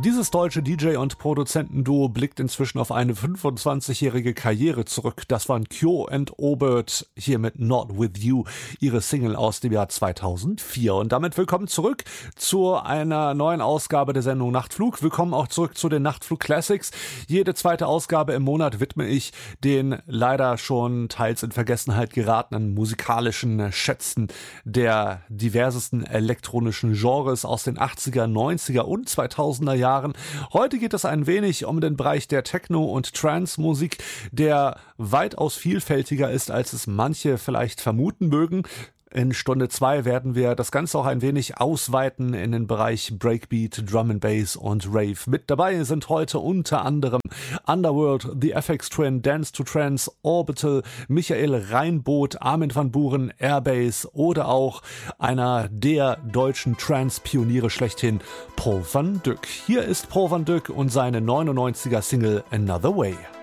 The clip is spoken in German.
Dieses deutsche DJ- und Produzentenduo blickt inzwischen auf eine 25-jährige Karriere zurück. Das waren Kyo and Obert hier mit Not With You, ihre Single aus dem Jahr 2004. Und damit willkommen zurück zu einer neuen Ausgabe der Sendung Nachtflug. Willkommen auch zurück zu den Nachtflug Classics. Jede zweite Ausgabe im Monat widme ich den leider schon teils in Vergessenheit geratenen musikalischen Schätzen der diversesten elektronischen Genres aus den 80er, 90er und 2000er Jahren. Heute geht es ein wenig um den Bereich der Techno- und Trance-Musik, der weitaus vielfältiger ist, als es manche vielleicht vermuten mögen. In Stunde 2 werden wir das Ganze auch ein wenig ausweiten in den Bereich Breakbeat, Drum and Bass und Rave. Mit dabei sind heute unter anderem Underworld, The FX Twin, Dance to Trance, Orbital, Michael Reinboth, Armin van Buuren, Airbase oder auch einer der deutschen Trance-Pioniere schlechthin, Paul van Dyk. Hier ist Paul van Dyk und seine 99er Single Another Way.